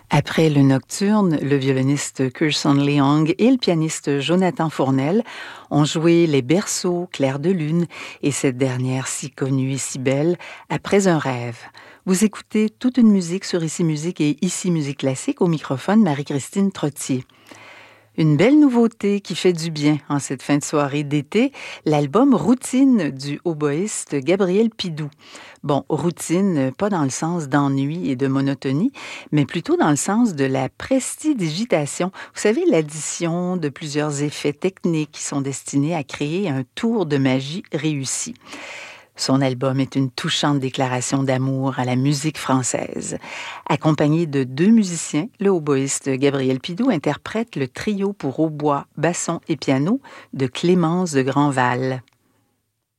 Après le nocturne, le violoniste Kirsten Leong et le pianiste Jonathan Fournel ont joué Les Berceaux, Clair de lune et cette dernière si connue et si belle, Après un rêve. Vous écoutez toute une musique sur Ici Musique et Ici Musique Classique, au microphone Marie-Christine Trottier. Une belle nouveauté qui fait du bien en cette fin de soirée d'été, l'album Routine du oboïste Gabriel Pidoux. Bon, routine, pas dans le sens d'ennui et de monotonie, mais plutôt dans le sens de la prestidigitation. Vous savez, l'addition de plusieurs effets techniques qui sont destinés à créer un tour de magie réussi. Son album est une touchante déclaration d'amour à la musique française. Accompagné de 2 musiciens, le hautboïste Gabriel Pidoux interprète le trio pour hautbois, basson et piano de Clémence de Grandval.